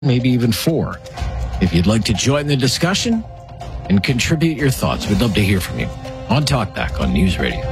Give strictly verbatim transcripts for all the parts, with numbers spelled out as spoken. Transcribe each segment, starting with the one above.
maybe even four. If you'd like to join the discussion and contribute your thoughts, we'd love to hear from you on Talkback on News Radio.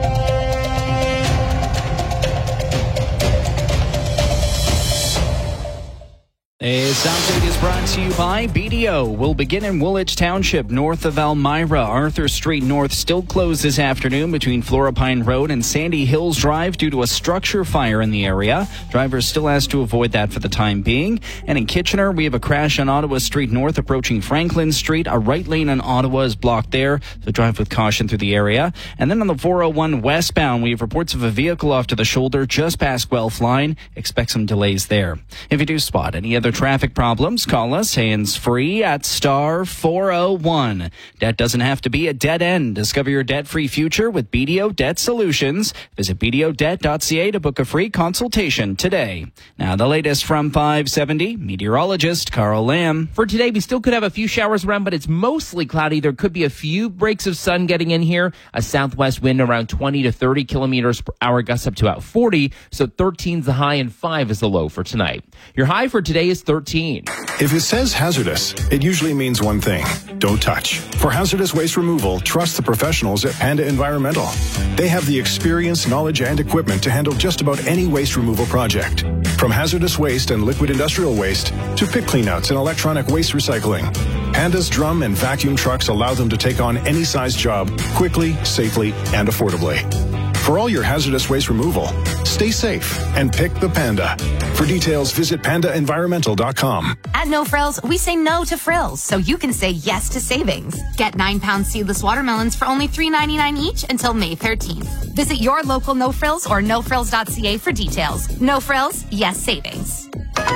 This update is brought to you by B D O. We'll begin in Woolwich Township, north of Elmira. Arthur Street North still closed this afternoon between Floropine Road and Sandy Hills Drive due to a structure fire in the area. Drivers still asked to avoid that for the time being. And in Kitchener, we have a crash on Ottawa Street North approaching Franklin Street. A right lane in Ottawa is blocked there, so drive with caution through the area. And then on the four oh one westbound, we have reports of a vehicle off to the shoulder just past Guelph Line. Expect some delays there. If you do spot any other traffic problems, call us hands-free at star four oh one. Debt doesn't have to be a dead end. Discover your debt-free future with B D O Debt Solutions. Visit b d o debt dot c a to book a free consultation today. Now the latest from five seventy, meteorologist Carl Lamb. For today, we still could have a few showers around, but it's mostly cloudy. There could be a few breaks of sun getting in here. A southwest wind around twenty to thirty kilometers per hour, gusts up to about forty. So thirteen is the high and five is the low for tonight. Your high for today is thirteen. If it says hazardous, it usually means one thing: don't touch. For hazardous waste removal, trust the professionals at Panda Environmental. They have the experience, knowledge, and equipment to handle just about any waste removal project. From hazardous waste and liquid industrial waste to pit cleanouts and electronic waste recycling, Panda's drum and vacuum trucks allow them to take on any size job quickly, safely, and affordably. For all your hazardous waste removal, stay safe and pick the Panda. For details, visit panda environmental dot com. At No Frills, we say no to frills, so you can say yes to savings. Get nine pound seedless watermelons for only three ninety-nine each until May thirteenth. Visit your local No Frills or no frills dot c a for details. No Frills, yes savings.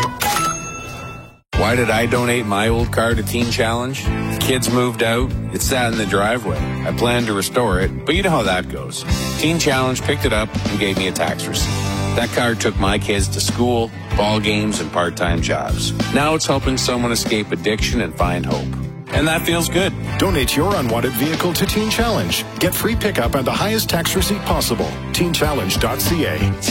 Why did I donate my old car to Teen Challenge? Kids moved out. It sat in the driveway. I planned to restore it, but you know how that goes. Teen Challenge picked it up and gave me a tax receipt. That car took my kids to school, ball games, and part-time jobs. Now it's helping someone escape addiction and find hope. And that feels good. Donate your unwanted vehicle to Teen Challenge. Get free pickup and the highest tax receipt possible. teen challenge dot c a.